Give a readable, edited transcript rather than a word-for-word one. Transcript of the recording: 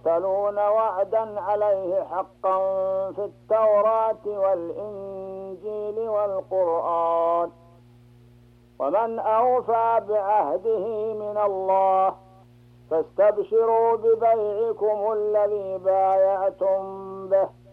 يمثلون وعدا عليه حقا في التوراة والإنجيل والقرآن، ومن أوفى بعهده من الله، فاستبشروا ببيعكم الذي بايعتم به،